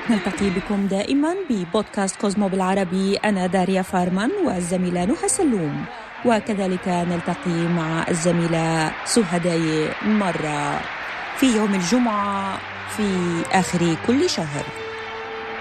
نلتقي بكم دائما ببودكاست كوزمو بالعربي. أنا داريا فارمان والزميلة نهى سلوم، وكذلك نلتقي مع الزميلة سهداي مرة في يوم الجمعة في آخر كل شهر.